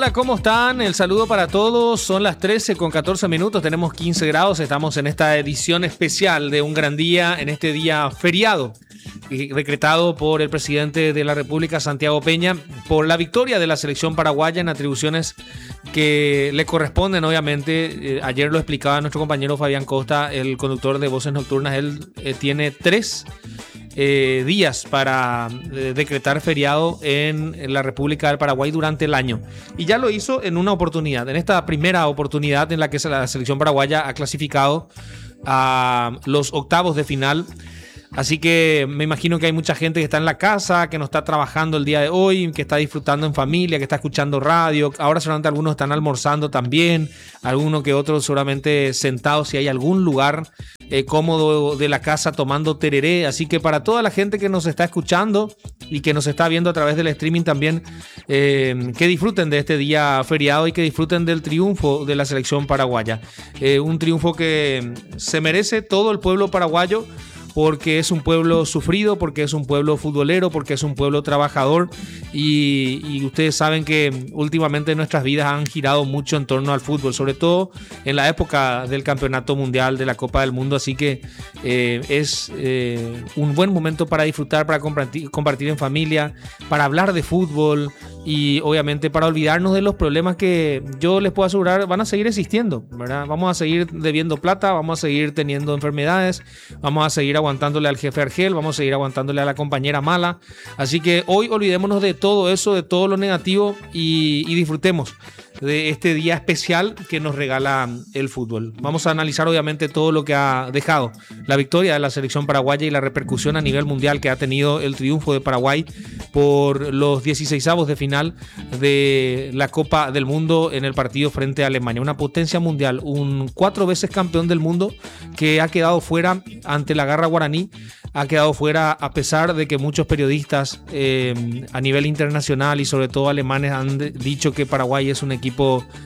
Hola, ¿cómo están? El saludo para todos. Son las 13:14. Tenemos 15 grados. Estamos en esta edición especial de un gran día, en este día feriado, decretado por el presidente de la República, Santiago Peña, por la victoria de la selección paraguaya en atribuciones que le corresponden, obviamente. Ayer lo explicaba nuestro compañero Fabián Costa, el conductor de Voces Nocturnas. Él tiene 3 días para decretar feriado en la República del Paraguay durante el año, y ya lo hizo en una oportunidad, en esta primera oportunidad en la que la selección paraguaya ha clasificado a los octavos de final. Así que me imagino que hay mucha gente que está en la casa, que no está trabajando el día de hoy, que está disfrutando en familia, que está escuchando radio. Ahora seguramente algunos están almorzando también, algunos que otros seguramente sentados, si hay algún lugar cómodo de la casa tomando tereré. Así que para toda la gente que nos está escuchando y que nos está viendo a través del streaming también, que disfruten de este día feriado y que disfruten del triunfo de la selección paraguaya. Un triunfo que se merece todo el pueblo paraguayo, porque es un pueblo sufrido, porque es un pueblo futbolero, porque es un pueblo trabajador, y ustedes saben que últimamente nuestras vidas han girado mucho en torno al fútbol, sobre todo en la época del Campeonato Mundial, de la Copa del Mundo. Así que es un buen momento para disfrutar, para compartir en familia, para hablar de fútbol y obviamente para olvidarnos de los problemas que yo les puedo asegurar van a seguir existiendo, ¿verdad? Vamos a seguir debiendo plata, vamos a seguir teniendo enfermedades, vamos a seguir aguantándole al jefe Argel, vamos a seguir aguantándole a la compañera mala. Así que hoy olvidémonos de todo eso, de todo lo negativo, y disfrutemos de este día especial que nos regala el fútbol. Vamos a analizar obviamente todo lo que ha dejado la victoria de la selección paraguaya y la repercusión a nivel mundial que ha tenido el triunfo de Paraguay por los 16avos de final de la Copa del Mundo en el partido frente a Alemania. Una potencia mundial, un 4 veces campeón del mundo que ha quedado fuera ante la garra guaraní, ha quedado fuera a pesar de que muchos periodistas a nivel internacional y sobre todo alemanes han dicho que Paraguay es un equipo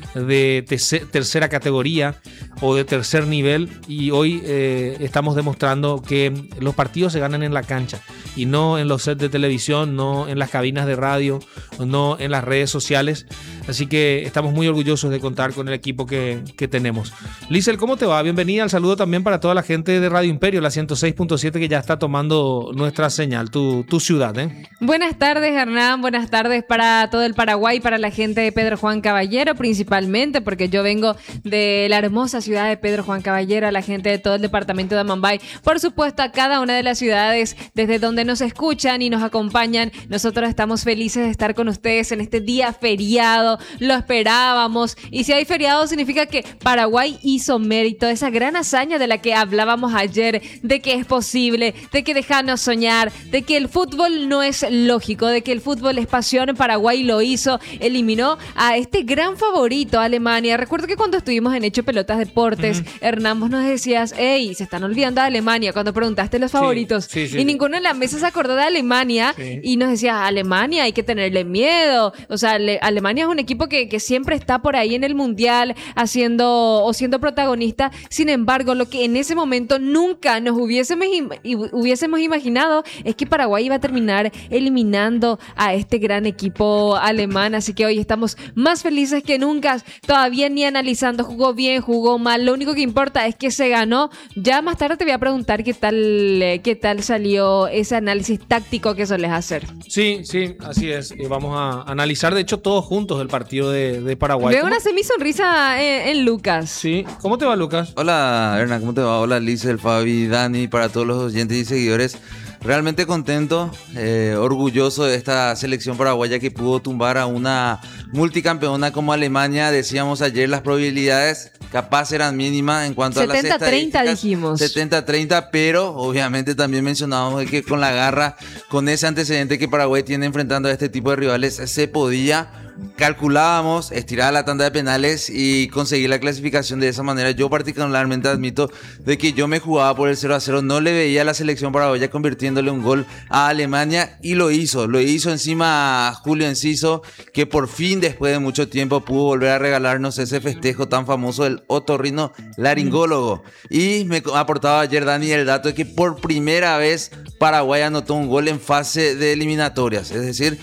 de tercera categoría o de tercer nivel, y hoy estamos demostrando que los partidos se ganan en la cancha y no en los sets de televisión, no en las cabinas de radio, no en las redes sociales. Así que estamos muy orgullosos de contar con el equipo que tenemos. Liesel, ¿cómo te va? Bienvenida. El saludo también para toda la gente de Radio Imperio, la 106.7, que ya está tomando nuestra señal, tu ciudad, ¿eh? Buenas tardes, Hernán. Buenas tardes para todo el Paraguay, para la gente de Pedro Juan Caballero principalmente, porque yo vengo de la hermosa ciudad de Pedro Juan Caballero, a la gente de todo el departamento de Amambay, por supuesto a cada una de las ciudades desde donde nos escuchan y nos acompañan. Nosotros estamos felices de estar con ustedes en este día feriado. Lo esperábamos, y si hay feriado significa que Paraguay hizo mérito, esa gran hazaña de la que hablábamos ayer, de que es posible, de que dejanos soñar, de que el fútbol no es lógico, de que el fútbol es pasión. Paraguay lo hizo, eliminó a este gran favorito, Alemania. Recuerdo que cuando estuvimos en Hecho Pelotas Deportes, Hernán, vos nos decías, hey, se están olvidando de Alemania, cuando preguntaste los favoritos, sí, y ninguno en la mesa se acordó de Alemania, y nos decía, Alemania hay que tenerle miedo, o sea, Alemania es un equipo que siempre está por ahí en el mundial siendo protagonista. Sin embargo, lo que en ese momento nunca nos hubiésemos imaginado es que Paraguay iba a terminar eliminando a este gran equipo alemán. Así que hoy estamos más felices que nunca, todavía ni analizando jugó bien, jugó mal, lo único que importa es que se ganó. Ya más tarde te voy a preguntar qué tal salió ese análisis táctico que solés hacer. Sí, así es. Vamos a analizar, de hecho, todos juntos el partido de Paraguay. Veo una semisonrisa en Lucas. Sí. ¿Cómo te va, Lucas? Hola, Hernán, ¿cómo te va? Hola, Liesel, Fabi, Dani, para todos los oyentes y seguidores. Realmente contento, orgulloso de esta selección paraguaya que pudo tumbar a una multicampeona como Alemania. Decíamos ayer, las probabilidades capaz eran mínimas en cuanto a las estadísticas. 70-30 dijimos. 70-30, pero obviamente también mencionábamos que con la garra, con ese antecedente que Paraguay tiene enfrentando a este tipo de rivales, se podía. Calculábamos estirar la tanda de penales y conseguir la clasificación de esa manera. Yo particularmente admito de que yo me jugaba por el 0-0, no le veía a la selección paraguaya convirtiéndole un gol a Alemania, y lo hizo encima a Julio Enciso, que por fin después de mucho tiempo pudo volver a regalarnos ese festejo tan famoso del otorrino laringólogo. Y me aportaba ayer Dani el dato de que por primera vez Paraguay anotó un gol en fase de eliminatorias, es decir,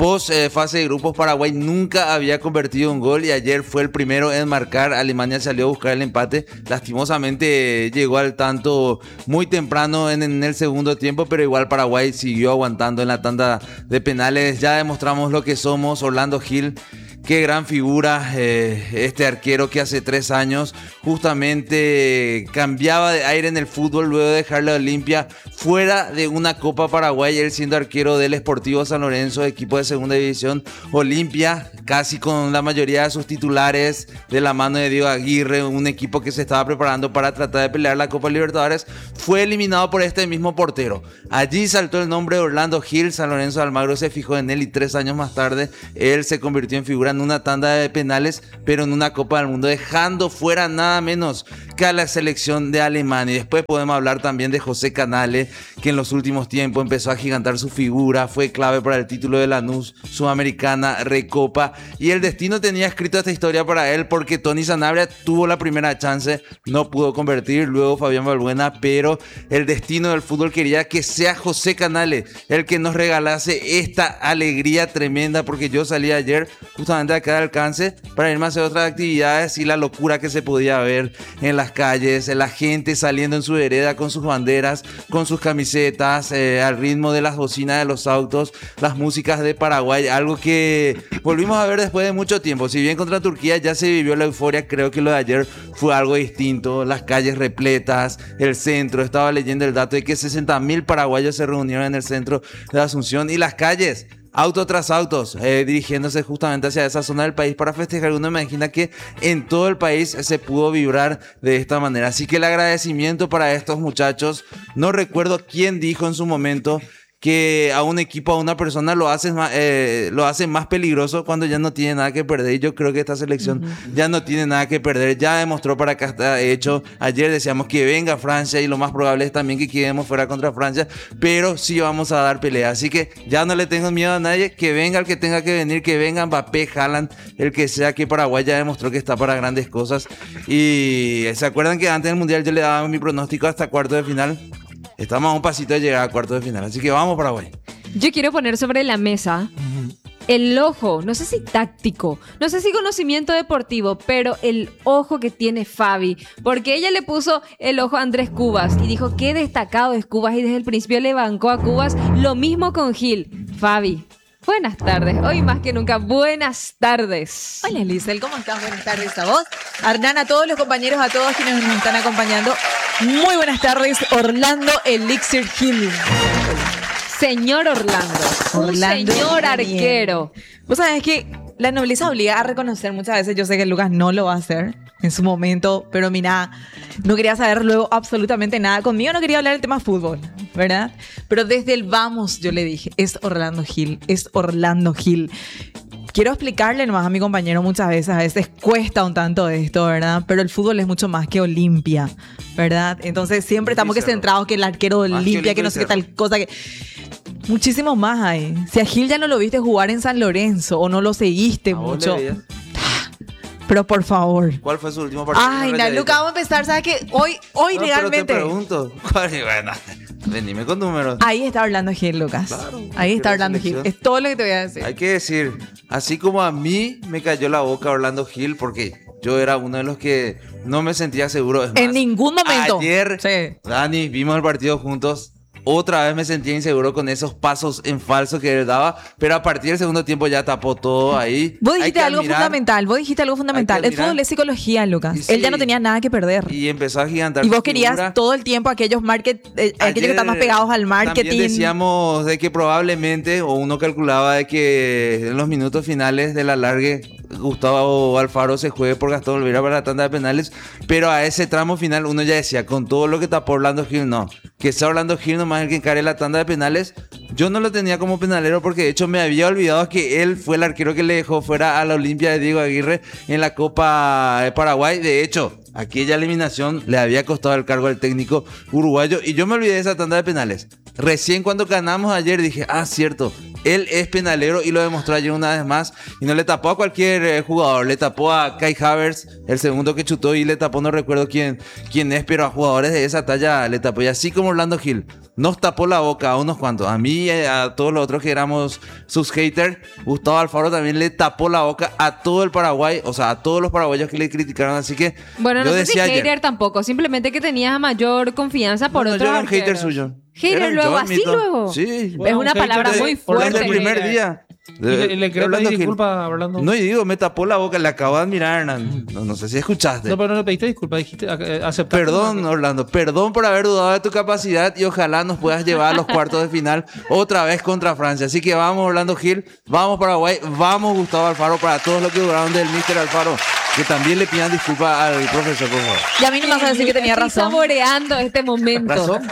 Post fase de grupos, Paraguay nunca había convertido un gol y ayer fue el primero en marcar. Alemania salió a buscar el empate. Lastimosamente llegó al tanto muy temprano en el segundo tiempo, pero igual Paraguay siguió aguantando en la tanda de penales. Ya demostramos lo que somos. Orlando Gil, qué gran figura, este arquero que hace 3 años justamente cambiaba de aire en el fútbol luego de dejar la Olimpia fuera de una Copa Paraguay, él siendo arquero del Sportivo San Lorenzo, equipo de segunda división. Olimpia, casi con la mayoría de sus titulares, de la mano de Diego Aguirre, un equipo que se estaba preparando para tratar de pelear la Copa Libertadores, fue eliminado por este mismo portero. Allí saltó el nombre de Orlando Gil, San Lorenzo de Almagro se fijó en él y 3 años más tarde él se convirtió en figura en una tanda de penales, pero en una Copa del Mundo, dejando fuera nada menos que a la selección de Alemania. Y después podemos hablar también de José Canale, que en los últimos tiempos empezó a gigantar su figura, fue clave para el título de Lanús, Sudamericana, Recopa, y el destino tenía escrito esta historia para él porque Tony Sanabria tuvo la primera chance, no pudo convertir, luego Fabián Balbuena, pero el destino del fútbol quería que sea José Canale el que nos regalase esta alegría tremenda, porque yo salí ayer justamente acá de alcance para irme a hacer otras actividades y la locura que se podía ver en las calles, la gente saliendo en su vereda con sus banderas, con sus camisetas, al ritmo de las bocinas de los autos, las músicas de Paraguay, algo que volvimos a ver después de mucho tiempo. Si bien contra Turquía ya se vivió la euforia, creo que lo de ayer fue algo distinto, las calles repletas, el centro, estaba leyendo el dato de que 60.000 paraguayos se reunieron en el centro de Asunción y las calles, auto tras autos, dirigiéndose justamente hacia esa zona del país para festejar. Uno imagina que en todo el país se pudo vibrar de esta manera. Así que el agradecimiento para estos muchachos. No recuerdo quién dijo en su momento que a un equipo, a una persona lo hace más peligroso cuando ya no tiene nada que perder. Y yo creo que esta selección ya no tiene nada que perder. Ya demostró para acá está hecho. Ayer decíamos que venga Francia y lo más probable es también que quedemos fuera contra Francia. Pero sí vamos a dar pelea. Así que ya no le tengo miedo a nadie. Que venga el que tenga que venir. Que venga Mbappé, Haaland, el que sea, que Paraguay ya demostró que está para grandes cosas. Y ¿se acuerdan que antes del Mundial yo le daba mi pronóstico hasta cuarto de final? Estamos a un pasito de llegar a cuartos de final, así que vamos Paraguay. Yo quiero poner sobre la mesa el ojo, no sé si táctico, no sé si conocimiento deportivo, pero el ojo que tiene Fabi, porque ella le puso el ojo a Andrés Cubas y dijo qué destacado es Cubas y desde el principio le bancó a Cubas, lo mismo con Gil. Fabi, buenas tardes, hoy más que nunca, buenas tardes. Hola Lisel, ¿cómo estás? Buenas tardes a vos, Hernán, a todos los compañeros, a todos quienes nos están acompañando. Muy buenas tardes, Orlando Elixir Gil. Señor Orlando, un señor arquero. Vos sabés que la nobleza obliga a reconocer muchas veces, yo sé que Lucas no lo va a hacer en su momento, pero mira, no quería saber luego absolutamente nada. Conmigo no quería hablar del tema fútbol, ¿verdad? Pero desde el vamos yo le dije, es Orlando Gil, es Orlando Gil. Quiero explicarle nomás a mi compañero muchas veces, a veces cuesta un tanto esto, ¿verdad? Pero el fútbol es mucho más que Olimpia, ¿verdad? Entonces siempre estamos que centrados que el arquero de Olimpia, que no sé qué tal cosa, que muchísimos más hay. Si a Gil ya no lo viste jugar en San Lorenzo o no lo seguiste mucho. Pero por favor. ¿Cuál fue su último partido? Ay, Luca, vamos a empezar, ¿sabes qué? Hoy no, realmente. Pero te pregunto, bueno, venime con números. Ahí está Orlando Gil, Lucas. Claro, ahí está Orlando Gil. Es todo lo que te voy a decir. Hay que decir, así como a mí me cayó la boca Orlando Gil, porque yo era uno de los que no me sentía seguro. Es más, en ningún momento. Ayer, sí. Dani, vimos el partido juntos. Otra vez me sentía inseguro con esos pasos en falso que él daba, pero a partir del segundo tiempo ya tapó todo ahí. Vos dijiste algo fundamental, El fútbol es psicología, Lucas. Sí, él ya no tenía nada que perder. Y empezó a gigantar. Y vos querías todo el tiempo aquellos que están más pegados al marketing. También decíamos de que probablemente, o uno calculaba de que en los minutos finales del alargue Gustavo Alfaro se juegue por Gastón Olvera para la tanda de penales, pero a ese tramo final uno ya decía, con todo lo que tapó Orlando Gil, no, que sea Orlando Gil nomás el que encare la tanda de penales. Yo no lo tenía como penalero porque de hecho me había olvidado que él fue el arquero que le dejó fuera a la Olimpia de Diego Aguirre en la Copa de Paraguay. De hecho, aquella eliminación le había costado el cargo al técnico uruguayo y yo me olvidé de esa tanda de penales. Recién cuando ganamos ayer dije, cierto, él es penalero y lo demostró ayer una vez más. Y no le tapó a cualquier jugador, le tapó a Kai Havertz, el segundo que chutó, y le tapó, no recuerdo quién es, pero a jugadores de esa talla le tapó. Y así como Orlando Gil, nos tapó la boca a unos cuantos. A mí y a todos los otros que éramos sus haters, Gustavo Alfaro también le tapó la boca a todo el Paraguay, o sea, a todos los paraguayos que le criticaron. Así que Bueno, no yo sé si decía ayer, hater tampoco, simplemente que tenías mayor confianza por no, otros yo era un hater arqueros. suyo. Hater Era luego, yo así admito. luego. Sí. Es Bueno, una un palabra hater muy de- Desde fuerte. el primer hater. día. Y le querés Orlando pedir Gil. disculpas, Orlando. No, y digo, me tapó la boca, le acabo de admirar, Hernán. No sé si escuchaste. No, pero no le pediste disculpas, dijiste, aceptaste. Perdón, Orlando, perdón por haber dudado de tu capacidad y ojalá nos puedas llevar a los cuartos de final otra vez contra Francia. Así que vamos, Orlando Gil, vamos Paraguay, vamos Gustavo Alfaro, para todos los que dudaron del Mr. Alfaro, que también le pidan disculpas al profesor, por favor. Y a mí no me vas a decir que tenía Estoy razón. saboreando este momento. ¿Razón?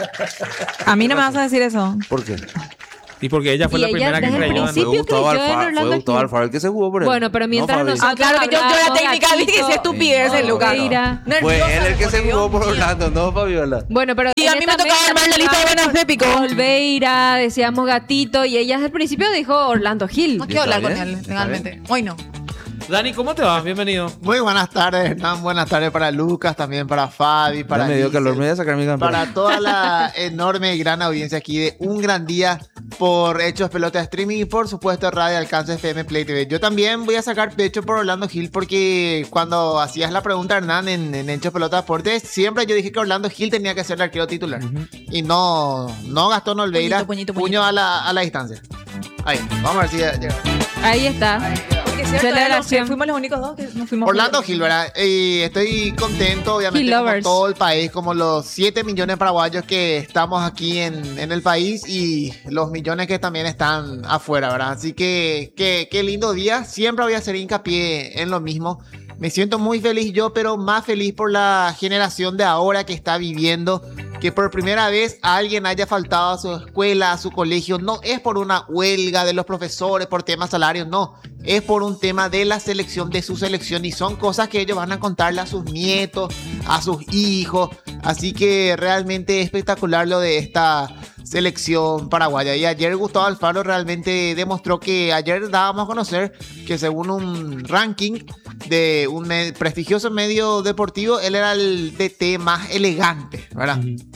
A mí no me vas a decir eso. ¿Por qué? Y porque ella fue Y la ella primera que desde el creyó en principio Fue Gustavo creyó en Alfaro, Orlando fue Gustavo Gil. Alfaro el que se jugó por él. Bueno, pero mientras no, Fabi. nosotros- Ah, claro que yo la Hablamos, técnica dije que gatito. es estupidez, No, Lucas. mira. Fue él el que se jugó por Orlando, no Fabiola. Bueno, pero Y a mí me tocaba armar la lista de buenas de Pico. Olveira, decíamos Gatito, y ella desde el principio dijo Orlando Gil. No quiero hablar con bien, él está legalmente. Hoy no. Dani, ¿cómo te va? Bienvenido. Muy buenas tardes, Hernán. Buenas tardes para Lucas, también para Fabi, para Ya me dio Lice, calor, me voy a sacar mi campeón. para toda la enorme y gran audiencia aquí de Un Gran Día por Hechos Pelota Streaming y por supuesto Radio Alcance FM Play TV. Yo también voy a sacar pecho por Orlando Gil porque cuando hacías la pregunta, Hernán, en Hechos Pelota Deportes, siempre yo dije que Orlando Gil tenía que ser el arquero titular. Y no Gastón Olveira, Puñito. puño a la distancia. Ahí, vamos a ver si llega. Ahí está. Porque es cierto, Celebración. fuimos los únicos dos que nos fuimos. Orlando Gil, ¿verdad? Y estoy contento, obviamente, Gil como lovers. todo el país, como los 7 millones de paraguayos que estamos aquí en el país y los millones que también están afuera, ¿verdad? Así que qué lindo día. Siempre voy a hacer hincapié en lo mismo. Me siento muy feliz yo, pero más feliz por la generación de ahora que está viviendo, que por primera vez alguien haya faltado a su escuela, a su colegio. No es por una huelga de los profesores, por temas salarios, no. Es por un tema de la selección, de su selección. Y son cosas que ellos van a contarle a sus nietos, a sus hijos. Así que realmente espectacular lo de esta selección paraguaya. Y ayer Gustavo Alfaro realmente demostró que ayer dábamos a conocer que según un ranking de un prestigioso medio deportivo, él era el DT más elegante, ¿verdad?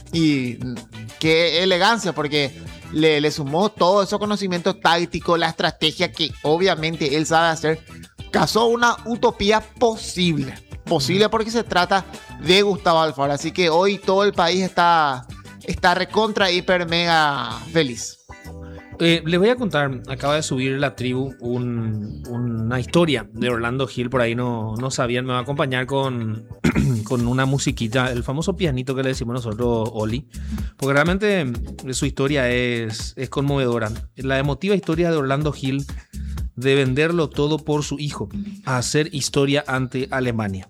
Y qué elegancia, porque le sumó todos esos conocimientos tácticos, la estrategia que obviamente él sabe hacer. Cazó una utopía posible. Posible porque se trata de Gustavo Alfaro. Así que hoy todo el país está recontra, hiper, mega feliz. Les voy a contar, acaba de subir la tribu una historia de Orlando Gil, por ahí no sabían, me va a acompañar con una musiquita, el famoso pianito que le decimos nosotros, Oli, porque realmente su historia es conmovedora. La emotiva historia de Orlando Gil de venderlo todo por su hijo, a hacer historia ante Alemania.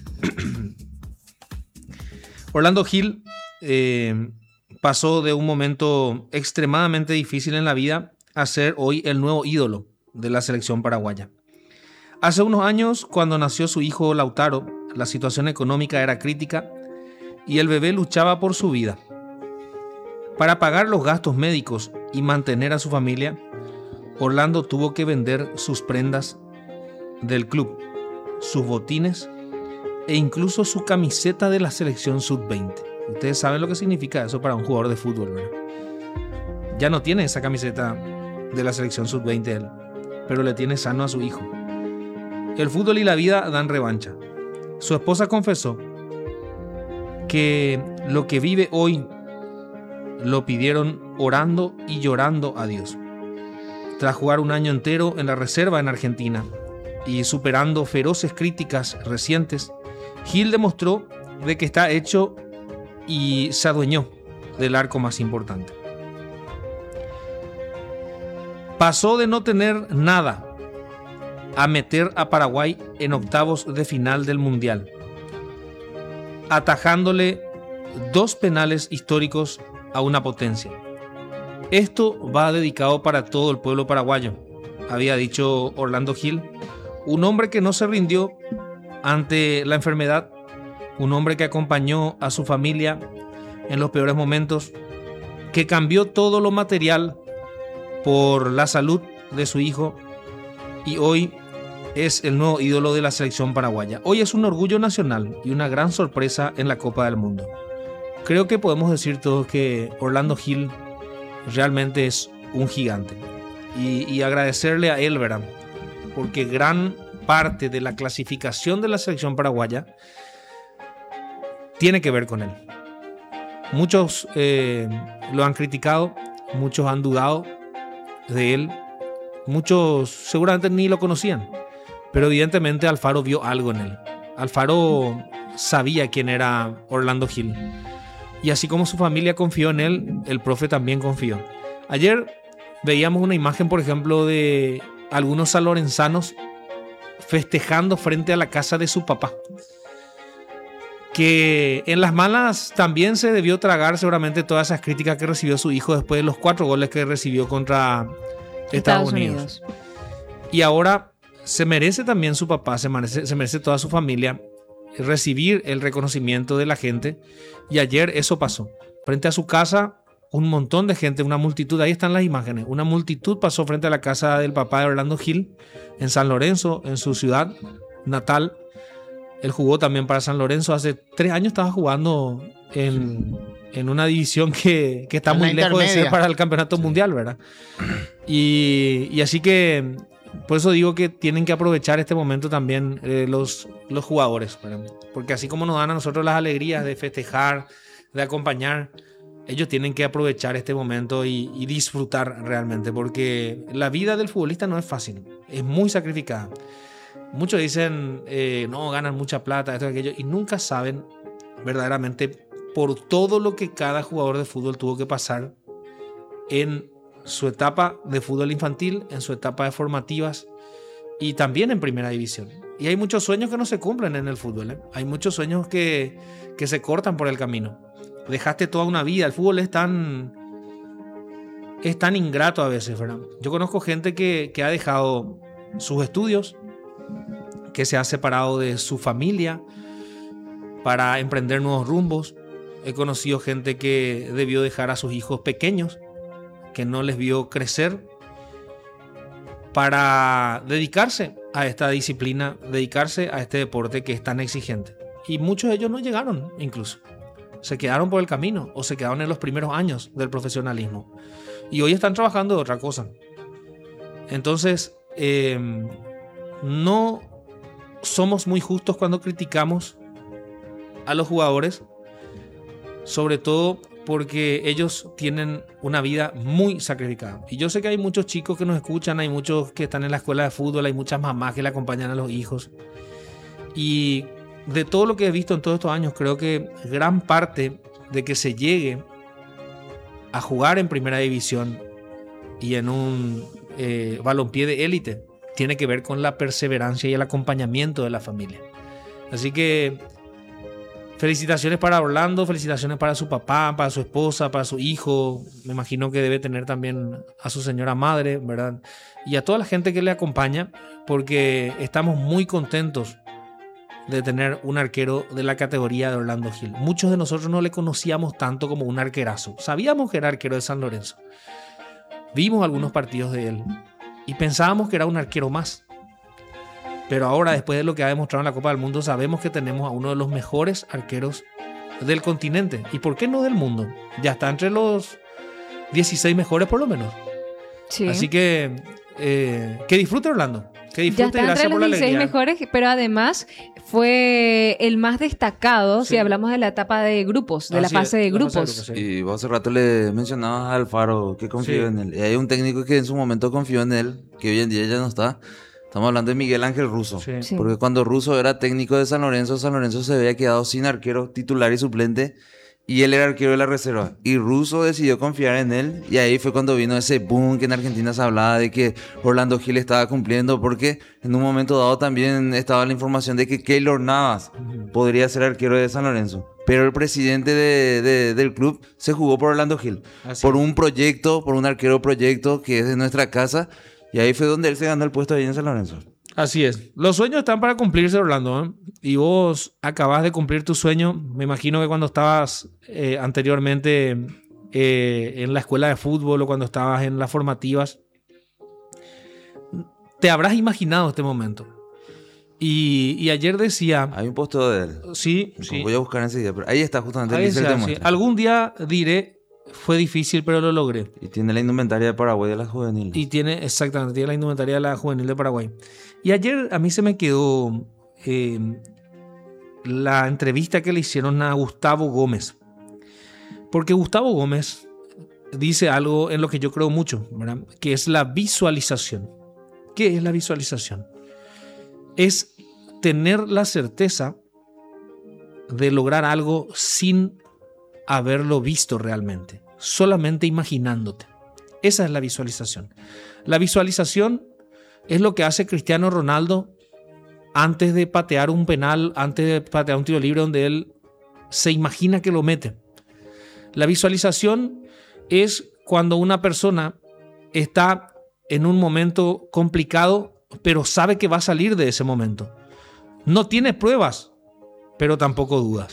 Orlando Gil pasó de un momento extremadamente difícil en la vida a ser hoy el nuevo ídolo de la selección paraguaya. Hace unos años, cuando nació su hijo Lautaro, la situación económica era crítica y el bebé luchaba por su vida. Para pagar los gastos médicos y mantener a su familia, Orlando tuvo que vender sus prendas del club, sus botines e incluso su camiseta de la selección sub-20. Ustedes saben lo que significa eso para un jugador de fútbol, ¿verdad? Ya no tiene esa camiseta de la selección sub-20 él, pero le tiene sano a su hijo. El fútbol y la vida dan revancha. Su esposa confesó que lo que vive hoy lo pidieron orando y llorando a Dios. Tras jugar un año entero en la reserva en Argentina y superando feroces críticas recientes, Gil demostró de que está hecho y se adueñó del arco más importante. Pasó de no tener nada a meter a Paraguay en octavos de final del Mundial, atajándole 2 penales históricos a una potencia. Esto va dedicado para todo el pueblo paraguayo, había dicho Orlando Gil, un hombre que no se rindió ante la enfermedad, un hombre que acompañó a su familia en los peores momentos, que cambió todo lo material por la salud de su hijo y hoy es el nuevo ídolo de la selección paraguaya. Hoy es un orgullo nacional y una gran sorpresa en la Copa del Mundo. creo que podemos decir todos que Orlando Gil realmente es un gigante. Y agradecerle a él, ¿verdad? Porque gran parte de la clasificación de la selección paraguaya tiene que ver con él. Muchos lo han criticado, muchos han dudado de él, muchos seguramente ni lo conocían, pero evidentemente Alfaro vio algo en él. Alfaro sabía quién era Orlando Gil. Y así como su familia confió en él, el profe también confió. Ayer veíamos una imagen, por ejemplo, de algunos sanlorenzanos festejando frente a la casa de su papá. Que en las malas también se debió tragar seguramente todas esas críticas que recibió su hijo después de los 4 goles que recibió contra Estados Unidos. Y ahora se merece también su papá, se merece toda su familia recibir el reconocimiento de la gente. Y ayer eso pasó. Frente a su casa, un montón de gente, una multitud, ahí están las imágenes, una multitud pasó frente a la casa del papá de Orlando Gil en San Lorenzo, en su ciudad natal. Él jugó también para San Lorenzo. Hace 3 años estaba jugando en una división que está muy lejos de ser para el campeonato mundial, ¿verdad? Y así que por eso digo que tienen que aprovechar este momento también los jugadores, ¿verdad? Porque así como nos dan a nosotros las alegrías de festejar, de acompañar, ellos tienen que aprovechar este momento y disfrutar realmente, porque la vida del futbolista no es fácil, es muy sacrificada. Muchos dicen, no, ganan mucha plata, esto y aquello, y nunca saben verdaderamente por todo lo que cada jugador de fútbol tuvo que pasar en su etapa de fútbol infantil, en su etapa de formativas y también en primera división. Y hay muchos sueños que no se cumplen en el fútbol, ¿eh? Hay muchos sueños que se cortan por el camino. Dejaste toda una vida, el fútbol es tan ingrato a veces, ¿verdad? Yo conozco gente que ha dejado sus estudios, que se ha separado de su familia para emprender nuevos rumbos. He conocido gente que debió dejar a sus hijos pequeños, que no les vio crecer, para dedicarse a esta disciplina, dedicarse a este deporte que es tan exigente. Y muchos de ellos no llegaron incluso. Se quedaron por el camino o se quedaron en los primeros años del profesionalismo. Y hoy están trabajando de otra cosa. Entonces, no somos muy justos cuando criticamos a los jugadores, sobre todo porque ellos tienen una vida muy sacrificada. Y yo sé que hay muchos chicos que nos escuchan, hay muchos que están en la escuela de fútbol, hay muchas mamás que le acompañan a los hijos. Y de todo lo que he visto en todos estos años, creo que gran parte de que se llegue a jugar en primera división y en un balompié de élite tiene que ver con la perseverancia y el acompañamiento de la familia. Así que felicitaciones para Orlando, felicitaciones para su papá, para su esposa, para su hijo. Me imagino que debe tener también a su señora madre, ¿verdad? Y a toda la gente que le acompaña, porque estamos muy contentos de tener un arquero de la categoría de Orlando Gil. Muchos de nosotros no le conocíamos tanto como un arquerazo. Sabíamos que era arquero de San Lorenzo. Vimos algunos partidos de él y pensábamos que era un arquero más. Pero ahora, después de lo que ha demostrado en la Copa del Mundo, sabemos que tenemos a uno de los mejores arqueros del continente. ¿Y por qué no del mundo? Ya está entre los 16 mejores por lo menos. Sí. Así que disfrute Orlando. Que disfrute, ya está gracias entre por los la 16 alegría. mejores, pero además fue el más destacado, sí, si hablamos de la etapa de grupos, de la fase de grupos. Sí. Y vos hace rato le mencionabas a Alfaro que confió en él. Y hay un técnico que en su momento confió en él, que hoy en día ya no está. Estamos hablando de Miguel Ángel Russo. Sí. Porque cuando Russo era técnico de San Lorenzo se había quedado sin arquero titular y suplente. Y él era arquero de la reserva. Y Russo decidió confiar en él. Y ahí fue cuando vino ese boom que en Argentina se hablaba de que Orlando Gil estaba cumpliendo. Porque en un momento dado también estaba la información de que Keylor Navas podría ser arquero de San Lorenzo. Pero el presidente del club se jugó por Orlando Gil. Por un proyecto, por un arquero proyecto que es de nuestra casa. Y ahí fue donde él se ganó el puesto ahí en San Lorenzo. Así es. Los sueños están para cumplirse, Orlando, ¿eh? Y vos acabás de cumplir tu sueño. Me imagino que cuando estabas anteriormente en la escuela de fútbol o cuando estabas en las formativas, te habrás imaginado este momento. Y ayer decía, Hay un posteo de él. sí, sí, Voy a buscar enseguida, pero ahí está justamente ahí el Lícer decía, te sí, muestra. algún día diré, fue difícil, pero lo logré. Y tiene la indumentaria de Paraguay de las juveniles. Y tiene, exactamente, tiene la indumentaria de la juvenil de Paraguay. Y ayer a mí se me quedó la entrevista que le hicieron a Gustavo Gómez. Porque Gustavo Gómez dice algo en lo que yo creo mucho, ¿verdad? Que es la visualización. ¿Qué es la visualización? Es tener la certeza de lograr algo sin haberlo visto realmente, solamente imaginándote. Esa es la visualización. La visualización es lo que hace Cristiano Ronaldo antes de patear un penal, antes de patear un tiro libre donde él se imagina que lo mete. La visualización es cuando una persona está en un momento complicado, pero sabe que va a salir de ese momento. No tiene pruebas, pero tampoco dudas.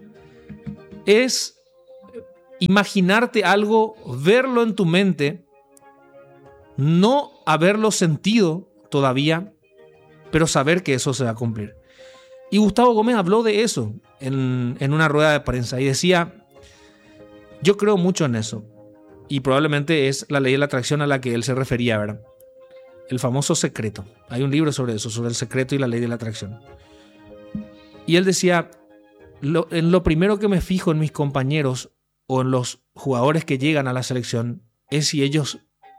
Es imaginarte algo, verlo en tu mente, no haberlo sentido todavía, pero saber que eso se va a cumplir. Y Gustavo Gómez habló de eso en una rueda de prensa y decía, yo creo mucho en eso. Y probablemente es la ley de la atracción a la que él se refería, ¿verdad? El famoso secreto. Hay un libro sobre eso, sobre el secreto y la ley de la atracción. Y él decía, en lo primero que me fijo en mis compañeros o en los jugadores que llegan a la selección es si ellos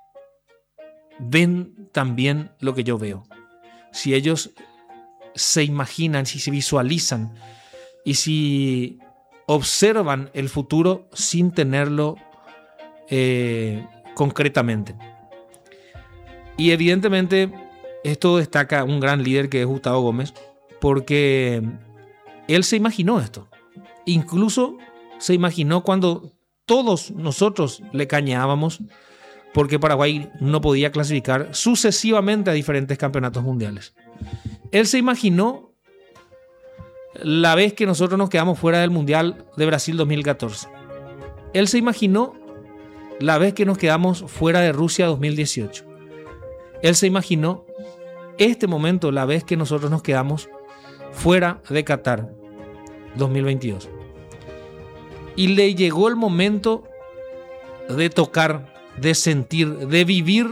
ven también lo que yo veo. Si ellos se imaginan, si se visualizan y si observan el futuro sin tenerlo concretamente. Y evidentemente esto destaca un gran líder que es Gustavo Gómez, porque él se imaginó esto. Incluso se imaginó cuando todos nosotros le cañábamos porque Paraguay no podía clasificar sucesivamente a diferentes campeonatos mundiales. Él se imaginó la vez que nosotros nos quedamos fuera del Mundial de Brasil 2014. Él se imaginó la vez que nos quedamos fuera de Rusia 2018. Él se imaginó este momento, la vez que nosotros nos quedamos fuera de Qatar 2022. Y le llegó el momento de tocar, de sentir, de vivir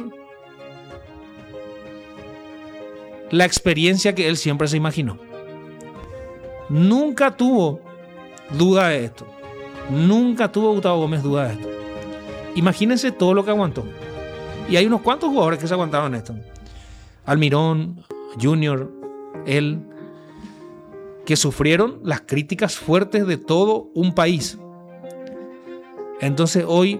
la experiencia que él siempre se imaginó. Nunca tuvo duda de esto. Nunca tuvo Gustavo Gómez duda de esto. Imagínense todo lo que aguantó. Y hay unos cuantos jugadores que se aguantaron esto. Almirón, Junior, él, que sufrieron las críticas fuertes de todo un país. Entonces hoy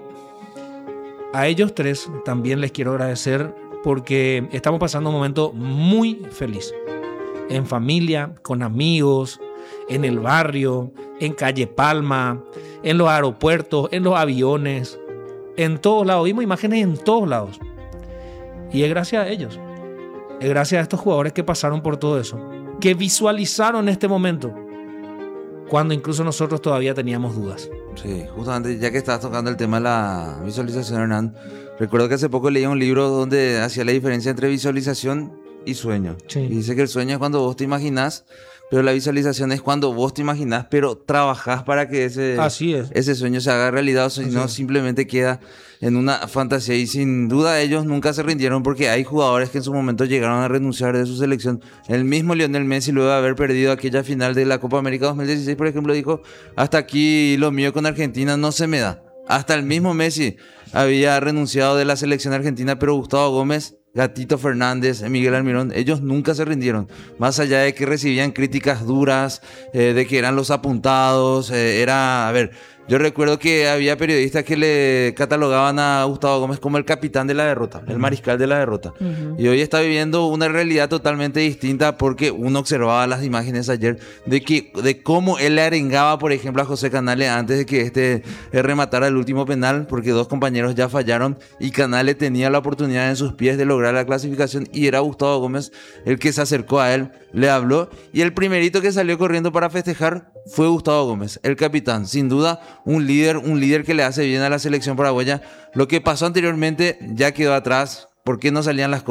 a ellos tres también les quiero agradecer porque estamos pasando un momento muy feliz. En familia, con amigos, en el barrio, en Calle Palma, en los aeropuertos, en los aviones, en todos lados. Vimos imágenes en todos lados. Y es gracias a ellos. Es gracias a estos jugadores que pasaron por todo eso, que visualizaron este momento cuando incluso nosotros todavía teníamos dudas. Sí, justamente ya que estabas tocando el tema de la visualización, Hernán, recuerdo que hace poco leí un libro donde hacía la diferencia entre visualización y sueño. Sí. Y dice que el sueño es cuando vos te imaginás, pero la visualización es cuando vos te imaginás, pero trabajás para que Así es. ese sueño se haga realidad, o si no simplemente queda en una fantasía. Y sin duda ellos nunca se rindieron porque hay jugadores que en su momento llegaron a renunciar de su selección. El mismo Lionel Messi, luego de haber perdido aquella final de la Copa América 2016, por ejemplo, dijo, hasta aquí lo mío con Argentina no se me da. Hasta el mismo Messi había renunciado de la selección argentina, pero Gustavo Gómez, Gatito Fernández, Miguel Almirón, ellos nunca se rindieron. Más allá de que recibían críticas duras, de que eran los apuntados, yo recuerdo que había periodistas que le catalogaban a Gustavo Gómez como el capitán de la derrota, el mariscal de la derrota. Y hoy está viviendo una realidad totalmente distinta porque uno observaba las imágenes ayer de cómo él le arengaba, por ejemplo, a José Canales antes de que rematara el último penal, porque dos compañeros ya fallaron y Canales tenía la oportunidad en sus pies de lograr la clasificación y era Gustavo Gómez el que se acercó a él, le habló y el primerito que salió corriendo para festejar fue Gustavo Gómez, el capitán, sin duda un líder que le hace bien a la selección paraguaya. Lo que pasó anteriormente ya quedó atrás. ¿Por qué no salían las cosas?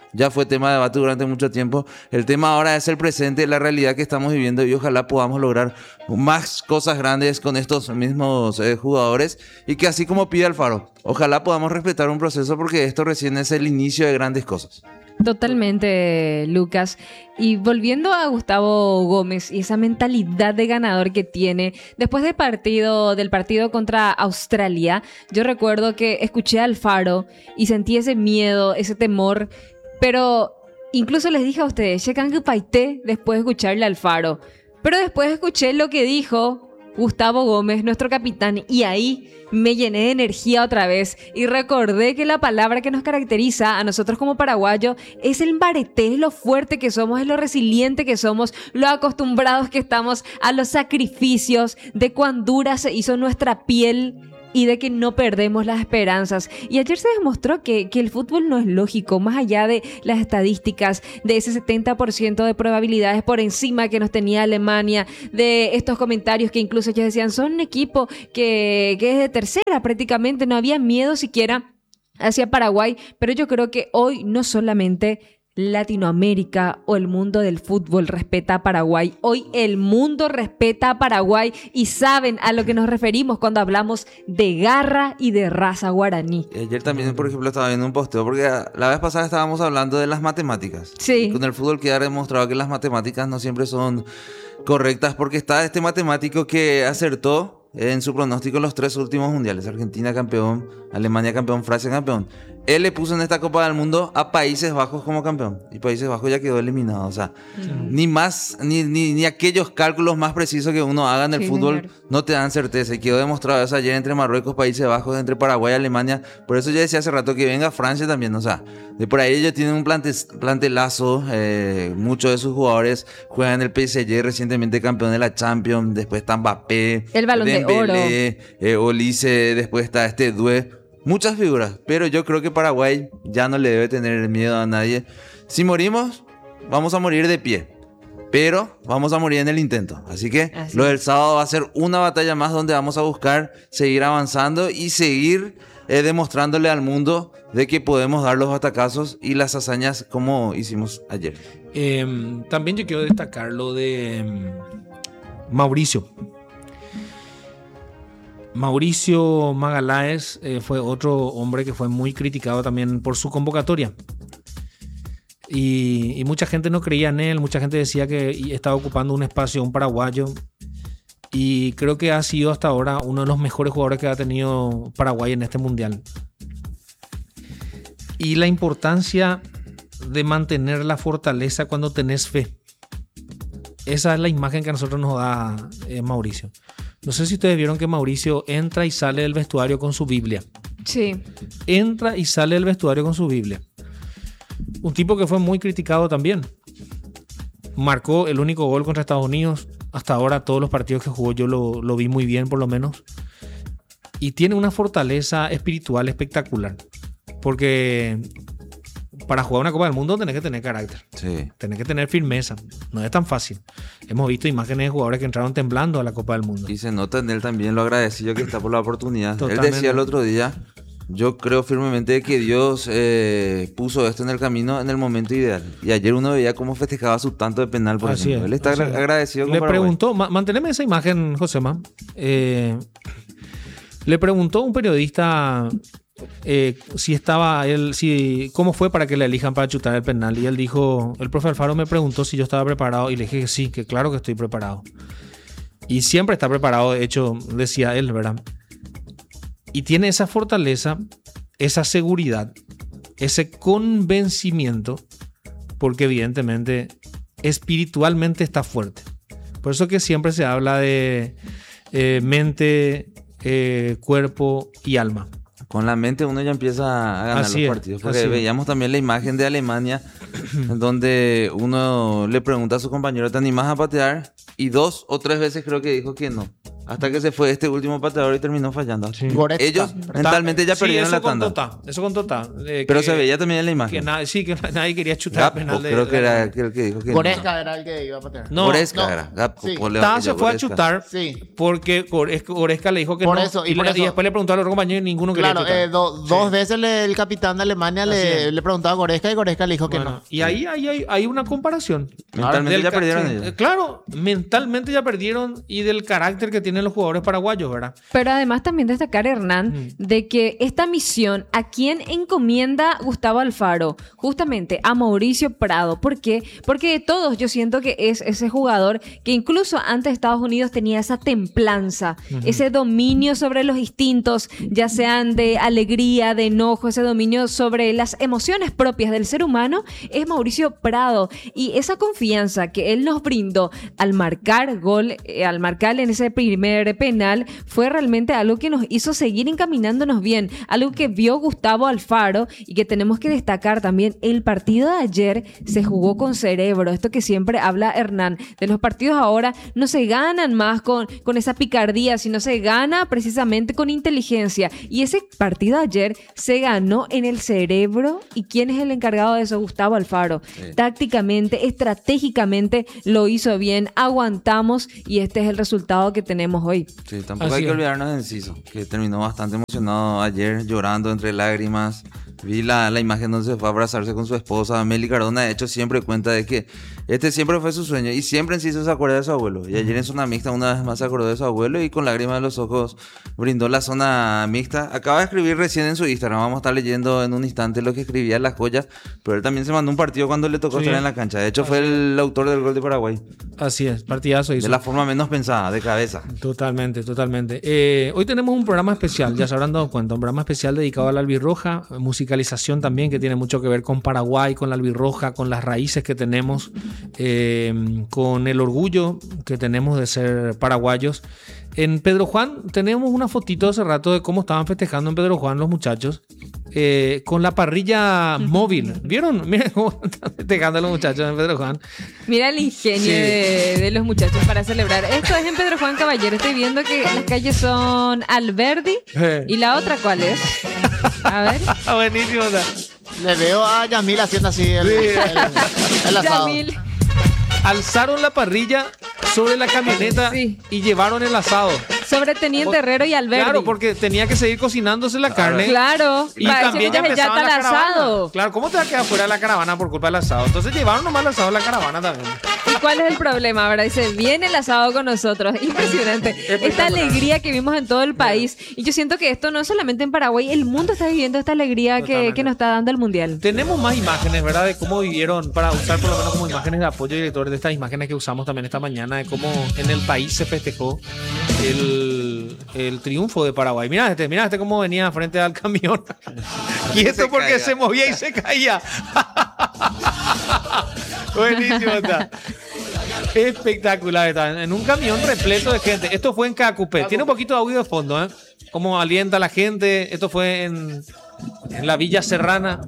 ya fue tema de debate durante mucho tiempo. El tema ahora es el presente, la realidad que estamos viviendo y ojalá podamos lograr más cosas grandes con estos mismos jugadores y que así como pide Alfaro, ojalá podamos respetar un proceso porque esto recién es el inicio de grandes cosas. Totalmente, Lucas. Y volviendo a Gustavo Gómez y esa mentalidad de ganador que tiene, después del partido contra Australia, yo recuerdo que escuché a Alfaro y sentí ese miedo, ese temor, pero incluso les dije a ustedes, checan que paité después de escucharle a Alfaro. Pero después escuché lo que dijo Gustavo Gómez, nuestro capitán, y ahí me llené de energía otra vez y recordé que la palabra que nos caracteriza a nosotros como paraguayos es el mbareté, es lo fuerte que somos, es lo resiliente que somos, lo acostumbrados que estamos a los sacrificios, de cuán dura se hizo nuestra piel y de que no perdemos las esperanzas. Y ayer se demostró que el fútbol no es lógico, más allá de las estadísticas, de ese 70% de probabilidades por encima que nos tenía Alemania, de estos comentarios que incluso ya decían, son un equipo que es de tercera prácticamente, no había miedo siquiera hacia Paraguay, pero yo creo que hoy no solamente Latinoamérica o el mundo del fútbol respeta a Paraguay. Hoy el mundo respeta a Paraguay y saben a lo que nos referimos cuando hablamos de garra y de raza guaraní. Ayer también, por ejemplo, estaba viendo un posteo porque la vez pasada estábamos hablando de las matemáticas. Sí. Y con el fútbol queda demostrado que las matemáticas no siempre son correctas porque está este matemático que acertó en su pronóstico en los 3 últimos mundiales. Argentina campeón, Alemania campeón, Francia campeón. Él le puso en esta Copa del Mundo a Países Bajos como campeón. Y Países Bajos ya quedó eliminado. O sea, ni aquellos cálculos más precisos que uno haga en el fútbol no te dan certeza. Y quedó demostrado eso ayer entre Marruecos, Países Bajos, entre Paraguay y Alemania. Por eso ya decía hace rato que venga Francia también. O sea, de por ahí ellos tienen un plantelazo. Muchos de sus jugadores juegan en el PSG, recientemente campeón de la Champions. Después está Mbappé, el Balón Dembélé, de Oro, Olise, después está este Doué. Muchas figuras, pero yo creo que Paraguay ya no le debe tener miedo a nadie. Si morimos, vamos a morir de pie, pero vamos a morir en el intento. Así que lo del sábado va a ser una batalla más donde vamos a buscar seguir avanzando y seguir demostrándole al mundo de que podemos dar los batacazos y las hazañas como hicimos ayer. También yo quiero destacar lo de Mauricio. Mauricio Magaláes fue otro hombre que fue muy criticado también por su convocatoria. Y mucha gente no creía en él, mucha gente decía que estaba ocupando un espacio, un paraguayo. Y creo que ha sido hasta ahora uno de los mejores jugadores que ha tenido Paraguay en este mundial. Y la importancia de mantener la fortaleza cuando tenés fe. Esa es la imagen que a nosotros nos da Mauricio. No sé si ustedes vieron que Mauricio entra y sale del vestuario con su Biblia. Sí. Entra y sale del vestuario con su Biblia. Un tipo que fue muy criticado también. Marcó el único gol contra Estados Unidos. Hasta ahora todos los partidos que jugó yo lo vi muy bien por lo menos. Y tiene una fortaleza espiritual espectacular. Porque para jugar una Copa del Mundo tenés que tener carácter. Sí. Tenés que tener firmeza. No es tan fácil. Hemos visto imágenes de jugadores que entraron temblando a la Copa del Mundo. Y se nota en él también lo agradecido que está por la oportunidad. Totalmente. Él decía el otro día, yo creo firmemente que Dios puso esto en el camino en el momento ideal. Y ayer uno veía cómo festejaba su tanto de penal, por Así ejemplo. es, Él está así es. agradecido con Le Paraguay. preguntó, manteneme esa imagen, Josema. Le preguntó un periodista cómo fue para que le elijan para chutar el penal. Y él dijo, el profe Alfaro me preguntó si yo estaba preparado. Y le dije que sí, que claro que estoy preparado. Y siempre está preparado, de hecho, decía él, ¿verdad? Y tiene esa fortaleza, esa seguridad, ese convencimiento, porque evidentemente espiritualmente está fuerte. Por eso que siempre se habla de mente, cuerpo y alma. Con la mente uno ya empieza a ganar Así los es, partidos. Porque así es. veíamos también la imagen de Alemania, donde uno le pregunta a su compañero, ¿te animás a patear? Y 2 o 3 veces creo que dijo que no. Hasta que se fue este último pateador y terminó fallando. Goretzka. Ellos mentalmente ya perdieron la tanda. Eso con Tota. Pero se veía también en la imagen. Que nadie quería chutar el penal. Creo que era el que dijo que Goretzka era el que iba a patear. No, Goretzka era. Gapco, Sí. ponle Tota aquello, se fue a Goretzka. chutar Sí. porque Goretzka le dijo que Por no. eso, y por eso. después le preguntó a los compañeros y ninguno quería Claro, chutar. dos veces el capitán de Alemania le preguntaba a Goretzka y Goretzka le dijo que Bueno, no. y ahí hay una comparación. Mentalmente Del ya perdieron sí, ellos. Claro, mentalmente ya perdieron y del carácter que tienen los jugadores paraguayos, ¿verdad? Pero además también destacar, Hernán, de que esta misión, ¿a quién encomienda Gustavo Alfaro? Justamente a Mauricio Prado. ¿Por qué? Porque de todos yo siento que es ese jugador que incluso antes de Estados Unidos tenía esa templanza, ese dominio sobre los instintos, ya sean de alegría, de enojo, ese dominio sobre las emociones propias del ser humano, es Mauricio Prado. Y esa confianza que él nos brindó al marcar gol, al marcar en ese primer penal, fue realmente algo que nos hizo seguir encaminándonos bien, algo que vio Gustavo Alfaro y que tenemos que destacar también. El partido de ayer se jugó con cerebro, esto que siempre habla Hernán, de los partidos ahora no se ganan más con esa picardía, sino se gana precisamente con inteligencia, y ese partido de ayer se ganó en el cerebro. ¿Y quién es el encargado de eso? Gustavo Alfaro. Sí. Tácticamente, estratégicamente lo hizo bien, aguantamos y este es el resultado que tenemos hoy. Sí, tampoco Así hay que es. olvidarnos de Enciso, que terminó bastante emocionado ayer, llorando entre lágrimas. Vi la imagen donde se fue a abrazarse con su esposa. Meli Cardona, de hecho, siempre cuenta de que este siempre fue su sueño y siempre Enciso se acuerda de su abuelo. Y ayer en zona mixta una vez más se acordó de su abuelo y con lágrimas en los ojos brindó la zona mixta. Acaba de escribir recién en su Instagram, vamos a estar leyendo en un instante lo que escribía en las joyas, pero él también se mandó un partido cuando le tocó Sí. estar en la cancha. De hecho, fue el autor del gol de Paraguay, Así es, partidazo hizo. de la forma menos pensada, de cabeza. Totalmente, totalmente. Hoy tenemos un programa especial, ya se habrán dado cuenta, un programa especial dedicado a la albirroja, musicalización también que tiene mucho que ver con Paraguay, con la albirroja, con las raíces que tenemos, con el orgullo que tenemos de ser paraguayos. En Pedro Juan tenemos una fotito hace rato de cómo estaban festejando en Pedro Juan los muchachos, con la parrilla móvil. ¿Vieron? Miren cómo están festejando los muchachos en Pedro Juan. Mira el ingenio Sí. de los muchachos para celebrar. Esto es en Pedro Juan Caballero. Estoy viendo que las calles son Alberdi. ¿Y la otra cuál es? A ver. Buenísimo. o sea. Le veo a Yamil haciendo así el asado. Yamil. Alzaron la parrilla sobre la camioneta Sí. y llevaron el asado. Sobre Teniente Herrero y Alberdi. Claro, porque tenía que seguir cocinándose la carne. Claro. Y Para también decir, ya empezaban está la el caravana. asado. Claro, ¿cómo te va a quedar fuera de la caravana por culpa del asado? Entonces llevaron nomás el asado a la caravana también. ¿Y cuál es el problema? ¿Verdad? Dice, viene el asado con nosotros. Impresionante. Esta Espectacular. alegría que vimos en todo el país. Y yo siento que esto no es solamente en Paraguay, el mundo está viviendo esta alegría Totalmente. que nos está dando el Mundial. Tenemos más imágenes, ¿verdad? De cómo vivieron, para usar por lo menos como imágenes de apoyo director de estas imágenes que usamos también esta mañana, de cómo en el país se festejó el triunfo de Paraguay. Mira este cómo venía frente al camión. Y esto Se porque caiga. se movía y se caía. Buenísimo está. Espectacular está. En un camión repleto de gente. Esto fue en Cacupé. Tiene un poquito de audio de fondo, ¿eh? Cómo alienta a la gente. Esto fue en la Villa Serrana.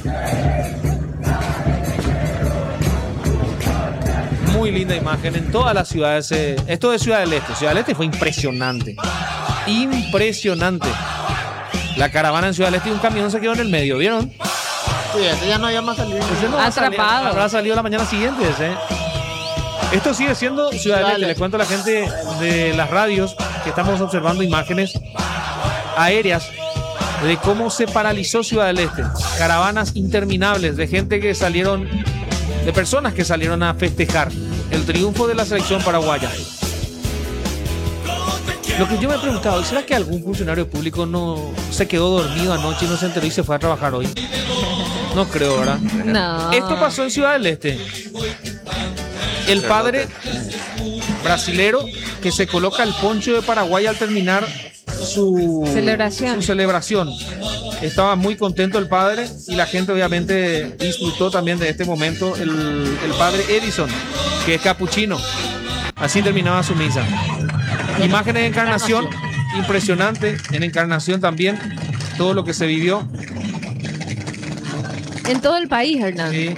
Muy linda imagen en todas las ciudades. Esto de Ciudad del Este. Ciudad del Este fue impresionante. Impresionante. La caravana en Ciudad del Este y un camión se quedó en el medio. ¿Vieron? Sí, ese ya no había más salido. Ese no va a salir, Atrapado. habrá salido la mañana siguiente ese. Esto sigue siendo Ciudad del Este. Les cuento a la gente de las radios que estamos observando imágenes aéreas de cómo se paralizó Ciudad del Este. Caravanas interminables de gente que salieron, de personas que salieron a festejar el triunfo de la selección paraguaya. Lo que yo me he preguntado, ¿será que algún funcionario público no se quedó dormido anoche y no se enteró y se fue a trabajar hoy? No creo, ¿verdad? No. Esto pasó en Ciudad del Este. El padre brasilero que se coloca el poncho de Paraguay al terminar su celebración. Estaba muy contento el padre y la gente obviamente disfrutó también de este momento. El padre Edison, que es capuchino. Así terminaba su misa. Imágenes de Encarnación, impresionante. En Encarnación también, todo lo que se vivió. En todo el país, Hernán. Sí.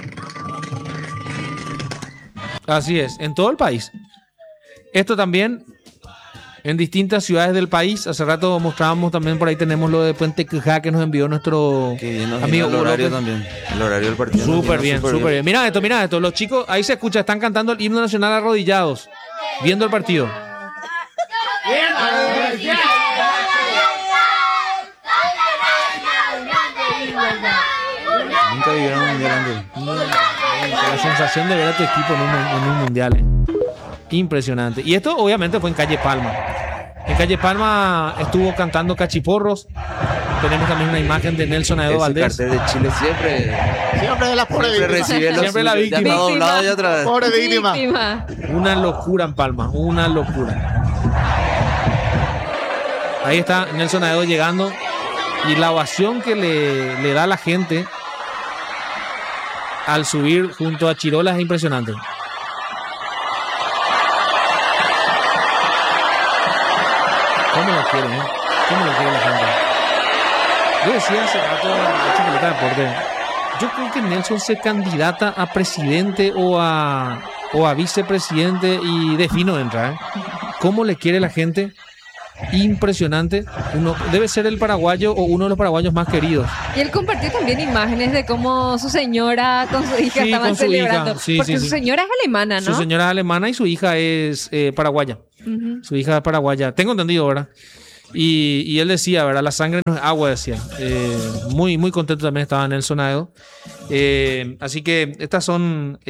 Así es, en todo el país. Esto también en distintas ciudades del país. Hace rato mostrábamos también, por ahí tenemos lo de Puente Quijá que nos envió nuestro Que bien nos amigo vino el horario Hugo López. también. El horario del partido. nos Súper vino bien, súper bien. Mira esto. Los chicos, ahí se escucha, están cantando el himno nacional arrodillados, viendo el partido. Nunca vivieron un mundial antes. La sensación de ver a tu equipo en un mundial. Impresionante. Y esto obviamente fue en Calle Palma. En Calle Palma estuvo cantando Cachiporros. Tenemos también una imagen de Nelson Aedo Ese Valdés. cartel de Chile Siempre de la pobre siempre víctima. recibe los Siempre la suyos. víctima. Ya está doblado y otra vez. Pobre víctima. Víctima. Una locura en Palma, una locura. Ahí está Nelson Aedo llegando y la ovación que le da la gente al subir junto a Chirola es impresionante. ¿Cómo lo quieren, eh? ¿Cómo lo quiere la gente? Yo decía hace rato en Chocolate Deporte, yo creo que Nelson se candidata a presidente o a vicepresidente y de fino entra, ¿eh? ¿Cómo le quiere la gente? Impresionante. Uno debe ser el paraguayo o uno de los paraguayos más queridos. Y él compartió también imágenes de cómo su señora con su hija Sí, estaban con su celebrando. hija. Sí, porque sí, su sí. señora es alemana, ¿no? Su señora es alemana y su hija es paraguaya. Ujú. Su hija es paraguaya. Tengo entendido, ¿verdad? Y él decía, ¿verdad? La sangre no es agua, decía. Muy, muy contento también estaba Nelson Aedo. Así que estas son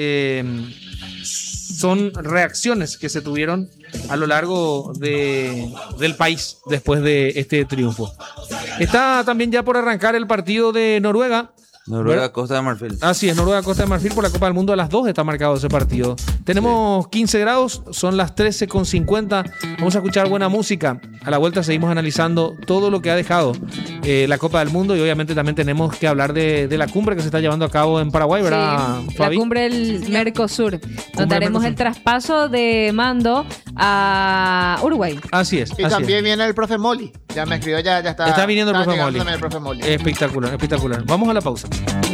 reacciones que se tuvieron a lo largo del país después de este triunfo. Está también ya por arrancar el partido de Noruega. Noruega, Costa de Marfil. Así es, Noruega, Costa de Marfil por la Copa del Mundo a las 2 está marcado ese partido. Tenemos 15 grados, son las 13:50. Vamos a escuchar buena música. A la vuelta seguimos analizando todo lo que ha dejado la Copa del Mundo y obviamente también tenemos que hablar de la cumbre que se está llevando a cabo en Paraguay, ¿verdad, Sí, la Fabi? cumbre del Mercosur. Donde haremos Mercosur. el traspaso de mando a Uruguay. Así es. Y así también es. viene el profe Moli. Ya me escribió, ya está. Está viniendo el profe llegando Moli. también el profe Moli. Espectacular, espectacular. Vamos a la pausa.